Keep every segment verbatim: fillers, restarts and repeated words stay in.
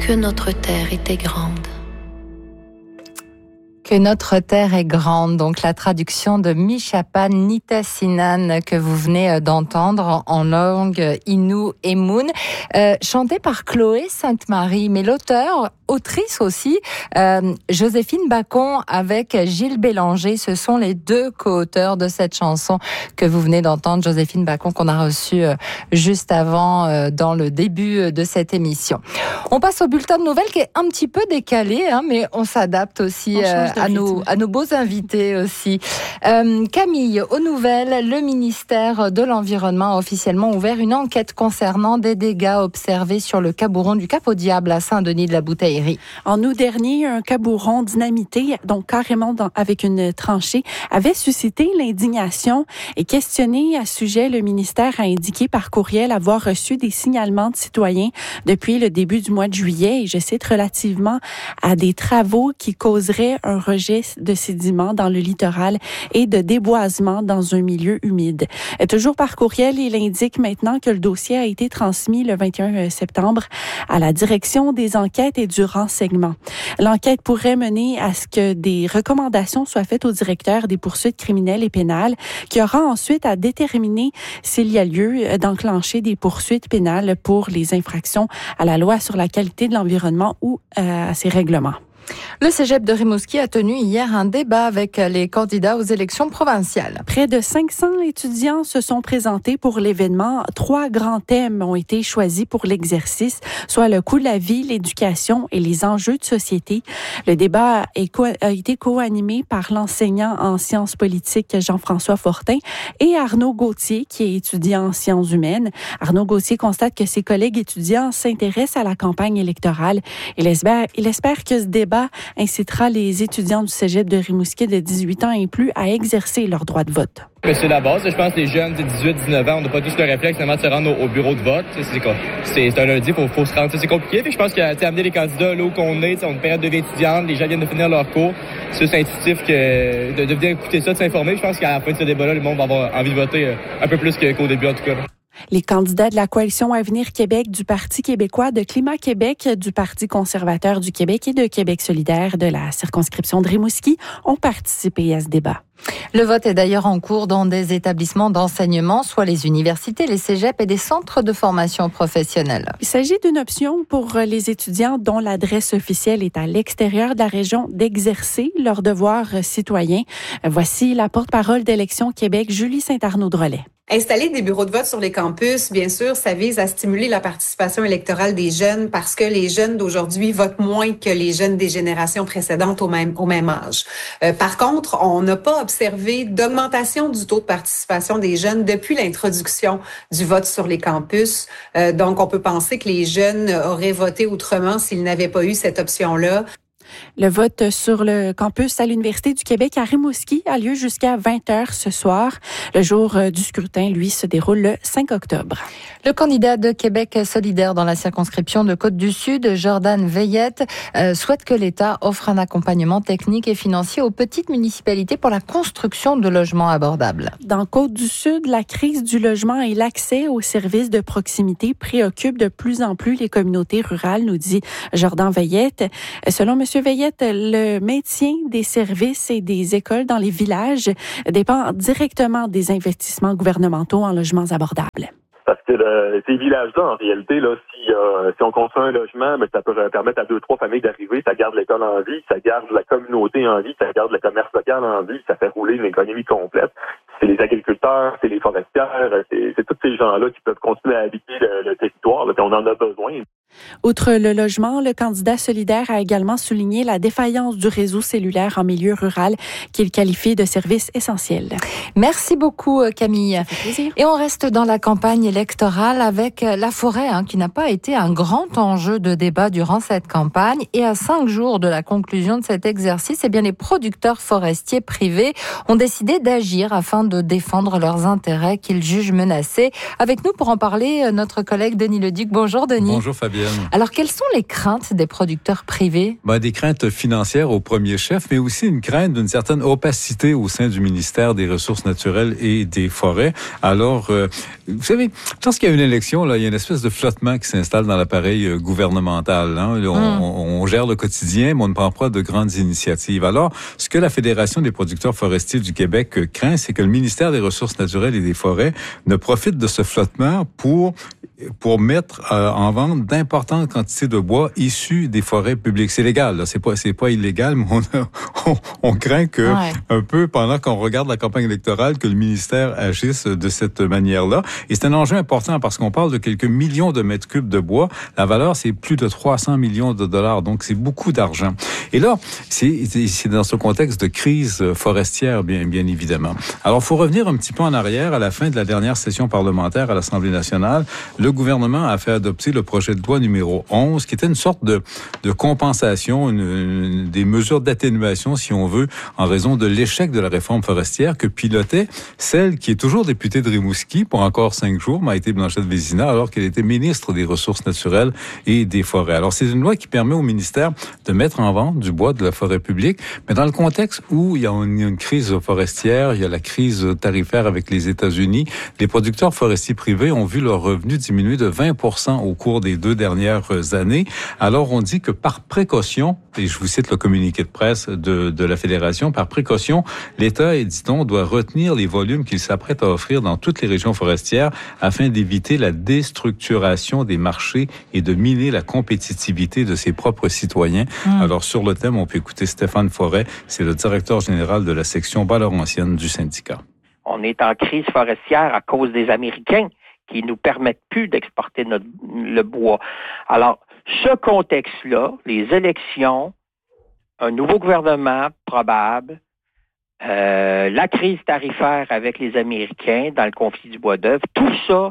que notre terre était grande. Que notre terre est grande, donc la traduction de Michapa Nitassinan que vous venez d'entendre en langue Innu et Moon, euh, chantée par Chloé Sainte-Marie, mais l'auteur, autrice aussi, euh, Joséphine Bacon avec Gilles Bélanger, ce sont les deux co-auteurs de cette chanson que vous venez d'entendre, Joséphine Bacon qu'on a reçue euh, juste avant euh, dans le début de cette émission. On passe au bulletin de nouvelles qui est un petit peu décalé, hein, mais on s'adapte aussi euh, à nos, à nos beaux invités aussi. Euh, Camille, aux nouvelles, le ministère de l'Environnement a officiellement ouvert une enquête concernant des dégâts observés sur le cabouron du Cap au Diable à Saint-Denis-de-la-Bouteillerie. En août dernier, un cabouron dynamité, donc carrément dans, avec une tranchée, avait suscité l'indignation et questionné à ce sujet. Le ministère a indiqué par courriel avoir reçu des signalements de citoyens depuis le début du mois de juillet, et je cite, relativement à des travaux qui causeraient un rejet de sédiments dans le littoral et de déboisement dans un milieu humide. Et toujours par courriel, il indique maintenant que le dossier a été transmis le vingt et un septembre à la direction des enquêtes et du renseignement. L'enquête pourrait mener à ce que des recommandations soient faites au directeur des poursuites criminelles et pénales, qui aura ensuite à déterminer s'il y a lieu d'enclencher des poursuites pénales pour les infractions à la loi sur la qualité de l'environnement ou euh, à ses règlements. Le cégep de Rimouski a tenu hier un débat avec les candidats aux élections provinciales. Près de cinq cents étudiants se sont présentés pour l'événement. Trois grands thèmes ont été choisis pour l'exercice, soit le coût de la vie, l'éducation et les enjeux de société. Le débat a été co-animé par l'enseignant en sciences politiques Jean-François Fortin et Arnaud Gauthier, qui est étudiant en sciences humaines. Arnaud Gauthier constate que ses collègues étudiants s'intéressent à la campagne électorale. Il espère, il espère que ce débat incitera les étudiants du cégep de Rimouski de dix-huit ans et plus à exercer leur droit de vote. Mais c'est la base. Je pense que les jeunes de dix-huit dix-neuf ans, on n'a pas tous le réflexe de se rendre au, au bureau de vote. C'est, c'est, c'est un lundi, il faut, faut se rendre. C'est compliqué. Fait que je pense qu'amener les candidats là où qu'on est, on a une période de vie étudiante, les gens viennent de finir leur cours. C'est intuitif que de, de venir écouter ça, de s'informer. Je pense qu'à la fin de ce débat-là, le monde va avoir envie de voter un peu plus qu'au début, en tout cas. Les candidats de la coalition Avenir Québec, du Parti québécois, de Climat Québec, du Parti conservateur du Québec et de Québec solidaire de la circonscription de Rimouski ont participé à ce débat. Le vote est d'ailleurs en cours dans des établissements d'enseignement, soit les universités, les cégeps et des centres de formation professionnelle. Il s'agit d'une option pour les étudiants dont l'adresse officielle est à l'extérieur de la région d'exercer leur devoir citoyen. Voici la porte-parole d'Élections Québec, Julie Saint-Arnaud-Drolet. Installer des bureaux de vote sur les campus, bien sûr, ça vise à stimuler la participation électorale des jeunes parce que les jeunes d'aujourd'hui votent moins que les jeunes des générations précédentes au même, au même âge. Euh, par contre, on n'a pas observé d'augmentation du taux de participation des jeunes depuis l'introduction du vote sur les campus. Euh, donc, on peut penser que les jeunes auraient voté autrement s'ils n'avaient pas eu cette option-là. Le vote sur le campus à l'Université du Québec à Rimouski a lieu jusqu'à vingt heures ce soir. Le jour du scrutin, lui, se déroule le cinq octobre. Le candidat de Québec solidaire dans la circonscription de Côte-du-Sud, Jordan Veillette, euh, souhaite que l'État offre un accompagnement technique et financier aux petites municipalités pour la construction de logements abordables. Dans Côte-du-Sud, la crise du logement et l'accès aux services de proximité préoccupent de plus en plus les communautés rurales, nous dit Jordan Veillette. Selon M. Veillette, le maintien des services et des écoles dans les villages dépend directement des investissements gouvernementaux en logements abordables. Parce que le, ces villages-là, en réalité, là, si, euh, si on construit un logement, ben, ça peut permettre à deux, trois familles d'arriver, ça garde l'école en vie, ça garde la communauté en vie, ça garde le commerce local en vie, ça fait rouler une économie complète. C'est les agriculteurs, c'est les forestières, c'est, c'est tous ces gens-là qui peuvent continuer à habiter le, le territoire, là, on en a besoin. Outre le logement, le candidat solidaire a également souligné la défaillance du réseau cellulaire en milieu rural qu'il qualifie de service essentiel. Merci beaucoup, Camille. Ça fait plaisir. Et on reste dans la campagne électorale avec la forêt, hein, qui n'a pas été un grand enjeu de débat durant cette campagne. Et à cinq jours de la conclusion de cet exercice, eh bien, les producteurs forestiers privés ont décidé d'agir afin de défendre leurs intérêts qu'ils jugent menacés. Avec nous pour en parler, notre collègue Denis Leduc. Bonjour, Denis. Bonjour, Fabien. Geneviève. Alors, quelles sont les craintes des producteurs privés? Ben, des craintes financières au premier chef, mais aussi une crainte d'une certaine opacité au sein du ministère des Ressources naturelles et des Forêts. Alors, euh, vous savez, lorsqu'il y a une élection, là, il y a une espèce de flottement qui s'installe dans l'appareil euh, gouvernemental. Hein. On, mm. on, on gère le quotidien, mais on ne prend pas de grandes initiatives. Alors, ce que la Fédération des producteurs forestiers du Québec euh, craint, c'est que le ministère des Ressources naturelles et des Forêts ne profite de ce flottement pour pour mettre euh, en vente d'importantes quantités de bois issus des forêts publiques. C'est légal, là. C'est pas, c'est pas illégal, mais on, a, on, on craint que, ouais. un peu, pendant qu'on regarde la campagne électorale, que le ministère agisse de cette manière-là. Et c'est un enjeu important parce qu'on parle de quelques millions de mètres cubes de bois. La valeur, c'est plus de trois cents millions de dollars. Donc, c'est beaucoup d'argent. Et là, c'est, c'est dans ce contexte de crise forestière, bien, bien évidemment. Alors, il faut revenir un petit peu en arrière à la fin de la dernière session parlementaire à l'Assemblée nationale. Le gouvernement a fait adopter le projet de loi numéro onze, qui était une sorte de, de compensation, une, une, des mesures d'atténuation, si on veut, en raison de l'échec de la réforme forestière que pilotait celle qui est toujours députée de Rimouski pour encore cinq jours, Maïté Blanchette-Vézina, alors qu'elle était ministre des Ressources naturelles et des Forêts. Alors, c'est une loi qui permet au ministère de mettre en vente du bois de la forêt publique, mais dans le contexte où il y a une, une crise forestière, il y a la crise tarifaire avec les États-Unis, les producteurs forestiers privés ont vu leurs revenus diminuer de vingt pour cent au cours des deux dernières années. Alors, on dit que par précaution, et je vous cite le communiqué de presse de, de la Fédération, par précaution, l'État, et dit-on, doit retenir les volumes qu'il s'apprête à offrir dans toutes les régions forestières afin d'éviter la déstructuration des marchés et de miner la compétitivité de ses propres citoyens. Mmh. Alors, sur le thème, on peut écouter Stéphane Forêt, c'est le directeur général de la section Bas-Laurentienne du syndicat. On est en crise forestière à cause des Américains qui nous permettent plus d'exporter notre, le bois. Alors, ce contexte-là, les élections, un nouveau gouvernement probable, euh, la crise tarifaire avec les Américains dans le conflit du bois d'œuvre, tout ça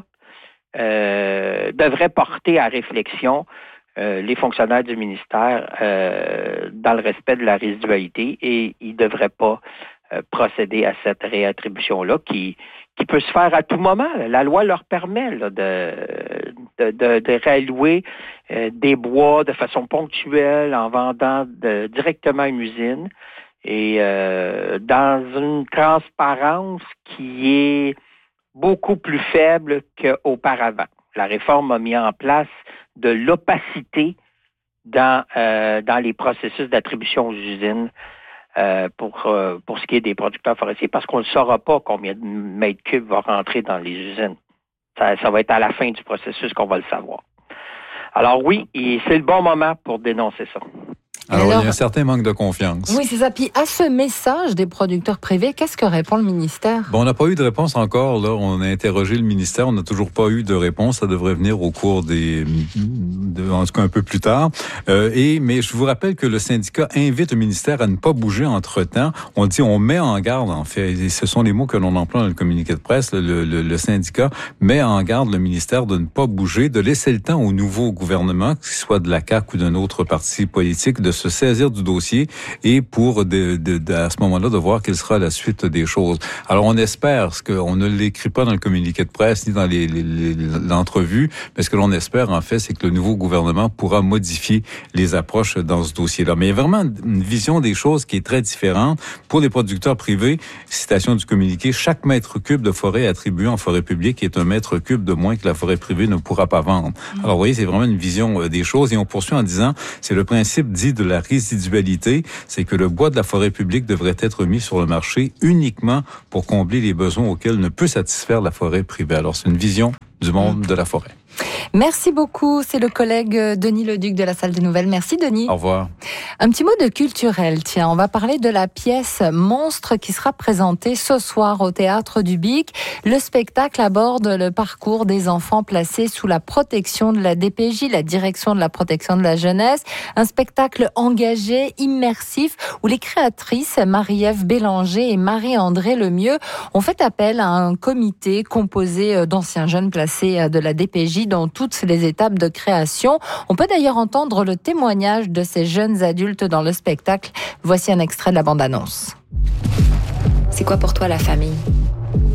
euh, devrait porter à réflexion euh, les fonctionnaires du ministère euh, dans le respect de la résidualité et ils ne devraient pas euh, procéder à cette réattribution-là qui qui peut se faire à tout moment. La loi leur permet là, de, de, de, de réallouer euh, des bois de façon ponctuelle en vendant de, directement une usine et euh, dans une transparence qui est beaucoup plus faible qu'auparavant. La réforme a mis en place de l'opacité dans, euh, dans les processus d'attribution aux usines. Euh, pour euh, pour ce qui est des producteurs forestiers, parce qu'on ne saura pas combien de mètres cubes va rentrer dans les usines. Ça, ça va être à la fin du processus qu'on va le savoir. Alors oui, et c'est le bon moment pour dénoncer ça. Alors, alors, il y a un certain manque de confiance. Oui, c'est ça. Puis, à ce message des producteurs privés, qu'est-ce que répond le ministère? Bon, on n'a pas eu de réponse encore. Là, on a interrogé le ministère. On n'a toujours pas eu de réponse. Ça devrait venir au cours des, de, en tout cas un peu plus tard. Euh, et mais je vous rappelle que le syndicat invite le ministère à ne pas bouger entre-temps. On dit, on met en garde, en fait. Et ce sont les mots que l'on emploie dans le communiqué de presse. Le, le, le syndicat met en garde le ministère de ne pas bouger, de laisser le temps au nouveau gouvernement, qu'il soit de la C A Q ou d'un autre parti politique, de se saisir du dossier et pour de, de, de, à ce moment-là de voir quelle sera la suite des choses. Alors on espère, ce qu'on ne l'écrit pas dans le communiqué de presse ni dans les, les, les, l'entrevue, mais ce que l'on espère en fait, c'est que le nouveau gouvernement pourra modifier les approches dans ce dossier-là. Mais il y a vraiment une vision des choses qui est très différente. Pour les producteurs privés, citation du communiqué, chaque mètre cube de forêt attribué en forêt publique est un mètre cube de moins que la forêt privée ne pourra pas vendre. Alors vous voyez, c'est vraiment une vision des choses et on poursuit en disant, c'est le principe dit de la résidualité, c'est que le bois de la forêt publique devrait être mis sur le marché uniquement pour combler les besoins auxquels ne peut satisfaire la forêt privée. Alors, c'est une vision du monde de la forêt. Merci beaucoup. C'est le collègue Denis Leduc de la Salle des Nouvelles. Merci, Denis. Au revoir. Un petit mot de culturel. Tiens, on va parler de la pièce Monstre qui sera présentée ce soir au Théâtre du Bic. Le spectacle aborde le parcours des enfants placés sous la protection de la D P J, la Direction de la protection de la jeunesse. Un spectacle engagé, immersif, où les créatrices Marie-Ève Bélanger et Marie-André Lemieux ont fait appel à un comité composé d'anciens jeunes placés de la D P J dans toutes les étapes de création. On peut d'ailleurs entendre le témoignage de ces jeunes adultes dans le spectacle. Voici un extrait de la bande-annonce. C'est quoi pour toi la famille?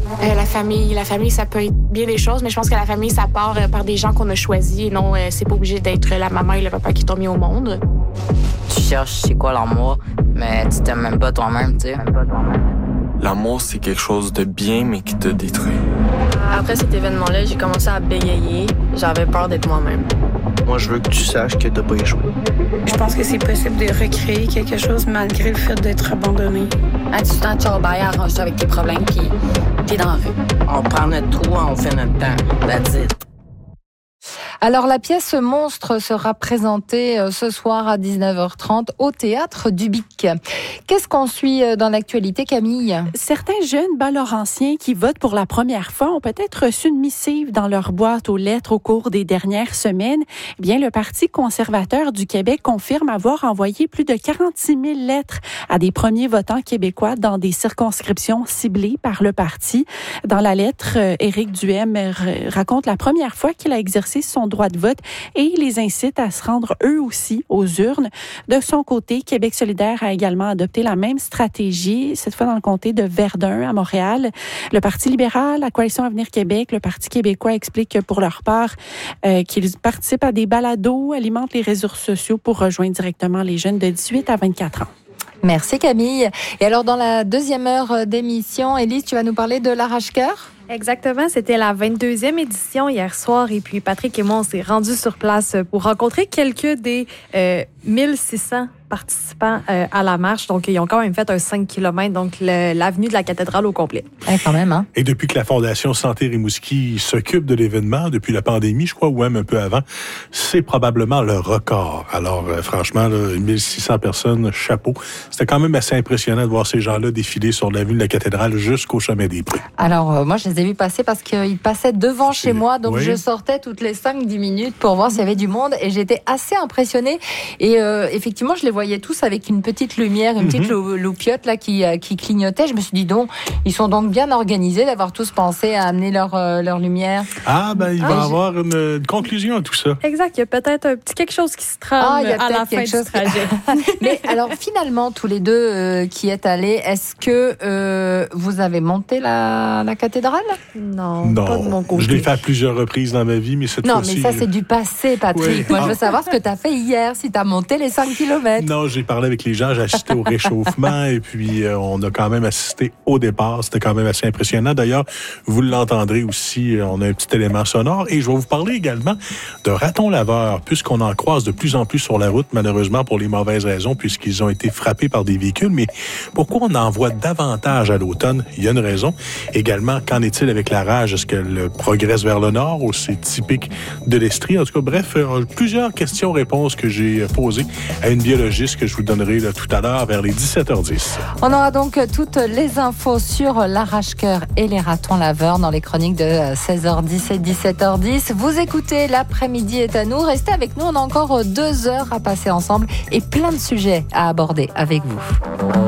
Euh, la famille, la famille, ça peut être bien des choses, mais je pense que la famille, ça part euh, par des gens qu'on a choisis. Et non, euh, c'est pas obligé d'être la maman et le papa qui t'ont mis au monde. Tu cherches c'est quoi l'amour, mais tu t'aimes même pas toi-même, tu sais. L'amour, c'est quelque chose de bien, mais qui te détruit. Après cet événement-là, j'ai commencé à bégayer. J'avais peur d'être moi-même. Moi, je veux que tu saches que t'as pas échoué. Je pense que c'est possible de recréer quelque chose malgré le fait d'être abandonné. À du temps, tu vas arrange-toi avec tes problèmes, puis t'es dans la rue. On prend notre trou, on fait notre temps. That's it. Alors, la pièce Monstre sera présentée ce soir à dix-neuf heures trente au Théâtre du Bic. Qu'est-ce qu'on suit dans l'actualité, Camille? Certains jeunes bas-laurentiens qui votent pour la première fois ont peut-être reçu une missive dans leur boîte aux lettres au cours des dernières semaines. Eh bien, le Parti conservateur du Québec confirme avoir envoyé plus de quarante-six mille lettres à des premiers votants québécois dans des circonscriptions ciblées par le parti. Dans la lettre, Éric Duhem raconte la première fois qu'il a exercé son droit de vote et les incite à se rendre eux aussi aux urnes. De son côté, Québec solidaire a également adopté la même stratégie, cette fois dans le comté de Verdun, à Montréal. Le Parti libéral, la Coalition Avenir Québec, le Parti québécois expliquent pour leur part euh, qu'ils participent à des balados, alimentent les réseaux sociaux pour rejoindre directement les jeunes de dix-huit à vingt-quatre ans. Merci Camille. Et alors dans la deuxième heure d'émission, Élise, tu vas nous parler de l'arrache-cœur? Exactement, c'était la vingt-deuxième édition hier soir et puis Patrick et moi, on s'est rendus sur place pour rencontrer quelques des euh, mille six cents participants euh, à la marche. Donc, ils ont quand même fait un cinq kilomètres, donc le, l'avenue de la cathédrale au complet. Ouais, quand même, hein? Et depuis que la Fondation Santé Rimouski s'occupe de l'événement, depuis la pandémie, je crois, ou même un peu avant, c'est probablement le record. Alors, euh, franchement, là, mille six cents personnes, chapeau. C'était quand même assez impressionnant de voir ces gens-là défiler sur l'avenue de la cathédrale jusqu'au chemin des Prés. Alors, euh, moi, je les ai vus passer parce qu'ils passaient devant chez moi, donc oui. Je sortais toutes les cinq dix minutes pour voir s'il y avait du monde et j'étais assez impressionnée. Et euh, effectivement, je les voyais tous avec une petite lumière, une petite mm-hmm. loupiote là qui, qui clignotait. Je me suis dit donc, ils sont donc bien organisés d'avoir tous pensé à amener leur, euh, leur lumière. Ah, ben il va y ah, avoir une, une conclusion à tout ça. Exact, il y a peut-être un petit quelque chose qui se trame ah, il y a à la fin du trajet. Mais alors finalement, tous les deux euh, qui êtes allés, est-ce que euh, vous avez monté la, la cathédrale? Non, non, pas de mon côté. Je l'ai fait à plusieurs reprises dans ma vie, mais cette non, fois-ci... Non, mais ça, c'est du passé, Patrick. Oui. Moi, ah. je veux savoir ce que tu as fait hier, si tu as monté les cinq kilomètres. Non, j'ai parlé avec les gens, j'ai assisté au réchauffement et puis euh, on a quand même assisté au départ. C'était quand même assez impressionnant. D'ailleurs, vous l'entendrez aussi, on a un petit élément sonore. Et je vais vous parler également de ratons laveurs, puisqu'on en croise de plus en plus sur la route, malheureusement pour les mauvaises raisons, puisqu'ils ont été frappés par des véhicules. Mais pourquoi on en voit davantage à l'automne? Il y a une raison. Également, qu'en est-il avec la rage? Est-ce qu'elle progresse vers le nord ou c'est typique de l'Estrie? En tout cas, bref, euh, plusieurs questions-réponses que j'ai posées à une biologiste que je vous donnerai là, tout à l'heure vers les dix-sept heures dix. On aura donc toutes les infos sur l'arrache-cœur et les ratons laveurs dans les chroniques de seize heures dix et dix-sept heures dix. Vous écoutez L'après-midi est à nous. Restez avec nous, on a encore deux heures à passer ensemble et plein de sujets à aborder avec vous.